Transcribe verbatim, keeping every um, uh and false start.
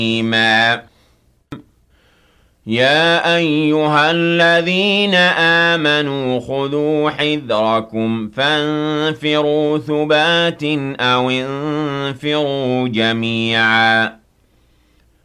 حميما يا أيها الذين آمنوا خذوا حذركم فانفروا ثبات أو انفروا جميعا